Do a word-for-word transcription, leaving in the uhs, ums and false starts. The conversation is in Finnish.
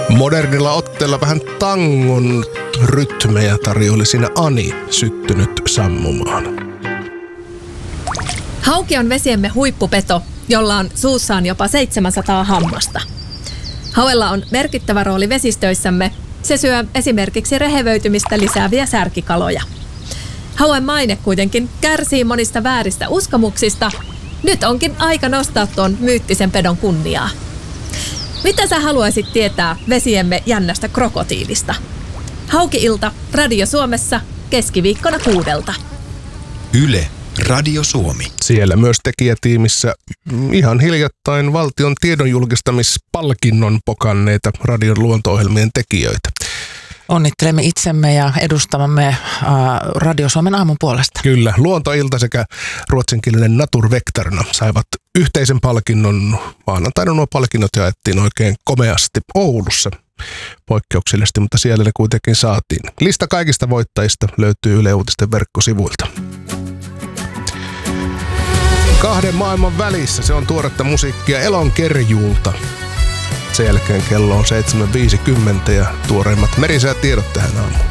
Modernilla otteella vähän tangon rytmejä tarjoili siinä Ani syttynyt sammumaan. Hauki on vesiemme huippupeto, jolla on suussaan jopa seitsemänsataa hammasta. Hauella on merkittävä rooli vesistöissämme. Se syö esimerkiksi rehevöitymistä lisääviä särkikaloja. Hauen maine kuitenkin kärsii monista vääristä uskomuksista. Nyt onkin aika nostaa tuon myyttisen pedon kunniaa. Mitä sä haluaisit tietää vesiemme jännästä krokotiilista? Hauki-ilta Radio Suomessa keskiviikkona kuudelta. Yle Radio Suomi. Siellä myös tekijätiimissä ihan hiljattain valtion tiedonjulkistamispalkinnon pokanneita radion luonto-ohjelmien tekijöitä. Onnittelemme itsemme ja edustamamme äh, Radio Suomen aamun puolesta. Kyllä, Luontoilta sekä ruotsinkielinen Naturvektarna saivat yhteisen palkinnon. Maanantaina nuo palkinnot jaettiin oikein komeasti Oulussa. Poikkeuksellisesti, mutta siellä ne kuitenkin saatiin. Lista kaikista voittajista löytyy Yle Uutisten verkkosivuilta. Kahden maailman välissä, se on tuoretta musiikkia Elon Kerjuulta. Sen jälkeen kello on seitsemän viisikymmentä ja tuoreimmat merisäätiedot tähän aamuun.